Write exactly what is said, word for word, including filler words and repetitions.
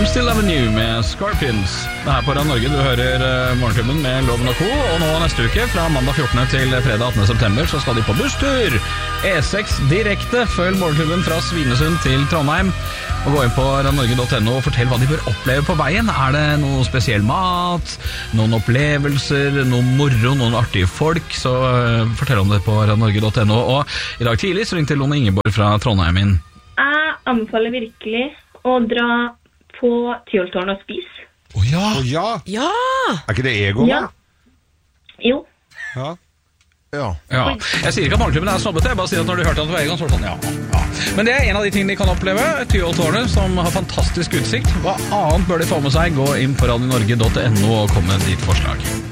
Still Avenue med Scorpions. Det er her på Radio Norge du hører uh, Morgenklubben med Loven og Co. Og nå neste uke, fra mandag fjortende til fredag attende september, så skal de på busstur. E seks direkte, følg Morgenklubben fra Svinesund til Trondheim. Og gå inn på radionorge punktum no og fortell hva de bør oppleve på veien. Er det noe spesiell mat, noen opplevelser, noe moro, noen artige folk, så uh, fortell om det på radionorge punktum no. Og i dag tidlig så ringte Lone Ingeborg fra Trondheim inn. Jeg anbefaler virkelig å dra på Tyholttårnet og spise. Å oh, ja. Oh, ja! Ja! Er ikke det ego, ja. da? Jo. Ja. Ja. Ja. Jeg sier ikke at Morgenklubben er snobbete, jeg bare sier at når du hørte at det var Egon, så var det sånn, ja, ja. Men det er en av de tingene de kan oppleve, Tyholttårnet, som har fantastisk utsikt. Hva annet bør de få med seg? Gå inn på radionorge punktum no og kom med ditt forslag.